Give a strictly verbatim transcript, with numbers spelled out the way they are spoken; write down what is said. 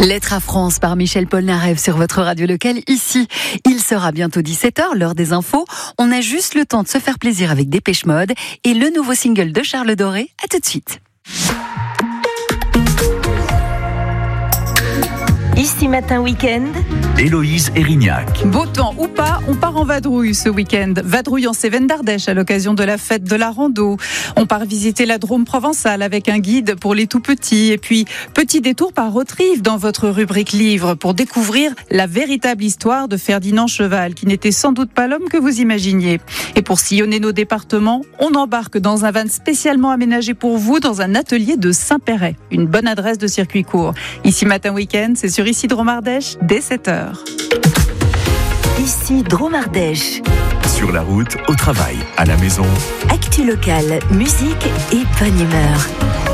Lettre à France par Michel Polnareff sur votre radio locale. Ici, il sera bientôt dix-sept heures, l'heure des infos. On a juste le temps de se faire plaisir avec Dépêche Mode et le nouveau single de Charles Doré. À tout de suite. Ici Matin Week-end, Héloïse Erignac. Beau temps ou pas, on part en vadrouille ce week-end. Vadrouille en Cévennes d'Ardèche à l'occasion de la fête de la rando. On part visiter la Drôme provençale avec un guide pour les tout-petits. Et puis, petit détour par Rotrive dans votre rubrique livre pour découvrir la véritable histoire de Ferdinand Cheval, qui n'était sans doute pas l'homme que vous imaginiez. Et pour sillonner nos départements, on embarque dans un van spécialement aménagé pour vous dans un atelier de Saint-Péret. Une bonne adresse de circuit court. Ici Matin Week-end, c'est sur Ici Drôme Ardèche dès sept heures. ici Drôme Ardèche. Sur la route, au travail, à la maison. Actu locale, musique et bonne humeur.